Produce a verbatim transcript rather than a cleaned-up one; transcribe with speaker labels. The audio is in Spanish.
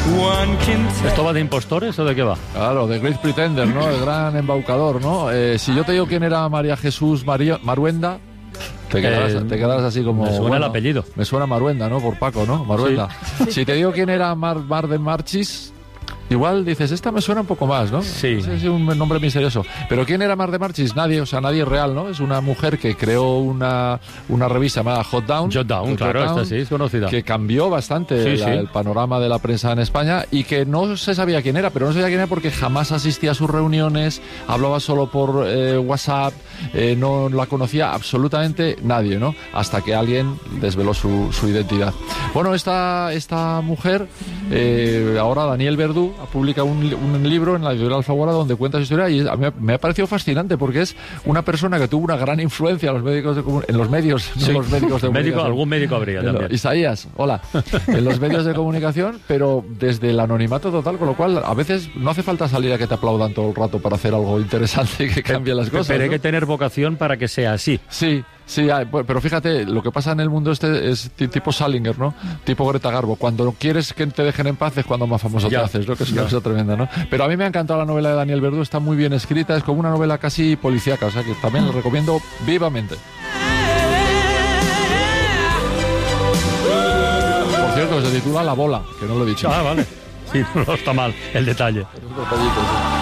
Speaker 1: ¿Esto va de impostores o de qué va?
Speaker 2: Claro, de Great Pretender, ¿no? El gran embaucador, ¿no? Eh, si yo te digo quién era María Jesús María, Maruenda, te quedarás,
Speaker 1: Eh,
Speaker 2: te quedarás así como...
Speaker 1: me suena
Speaker 2: bueno,
Speaker 1: el apellido.
Speaker 2: Me suena Maruenda, ¿no? Por Paco, ¿no? Maruenda. Sí. Si te digo quién era Mar, Mar de Marchis... Igual dices, esta me suena un poco más, ¿no?
Speaker 1: Sí.
Speaker 2: Es un nombre misterioso. Pero ¿quién era Mar de Marchis? Nadie, o sea, nadie real, ¿no? Es una mujer que creó una, una revista llamada Hot Down.
Speaker 1: Hot Down,
Speaker 2: Hot
Speaker 1: claro,
Speaker 2: Down,
Speaker 1: esta sí es conocida.
Speaker 2: Que cambió bastante
Speaker 1: Sí,
Speaker 2: la,
Speaker 1: sí.
Speaker 2: el panorama de la prensa en España y que no se sabía quién era, pero no se sabía quién era porque jamás asistía a sus reuniones, hablaba solo por eh, WhatsApp, eh, no la conocía absolutamente nadie, ¿no? Hasta que alguien desveló su, su identidad. Bueno, esta, esta mujer, eh, ahora Daniel Verdú, publica un, un libro en la editorial Alfaguara donde cuenta su historia y a mí me ha parecido fascinante porque es una persona que tuvo una gran influencia en los médicos de comu- en los medios,
Speaker 1: Sí.
Speaker 2: no los médicos de
Speaker 1: Médico,
Speaker 2: comunicación.
Speaker 1: algún médico habría
Speaker 2: En lo-
Speaker 1: también.
Speaker 2: Isaías, hola. En los medios de comunicación, pero desde el anonimato total, con lo cual a veces no hace falta salir a que te aplaudan todo el rato para hacer algo interesante y que cambie las cosas.
Speaker 1: Pero hay
Speaker 2: ¿no?
Speaker 1: que tener vocación para que sea así.
Speaker 2: Sí, sí, hay- pues, pero fíjate, lo que pasa en el mundo este es ti- tipo Salinger, ¿no? Tipo Greta Garbo. Cuando quieres que te dejen en paz es cuando más famoso
Speaker 1: Ya,
Speaker 2: te haces, ¿no? Que es una
Speaker 1: ya.
Speaker 2: cosa tremenda, ¿no? Pero a mí me ha encantado la novela de Daniel Verdú, está muy bien escrita, es como una novela casi policíaca, o sea que también la recomiendo vivamente. Por cierto, se titula La Bola, que no lo he dicho.
Speaker 1: Ah, vale. Sí, no está mal el detalle.
Speaker 2: Es un detallito, sí.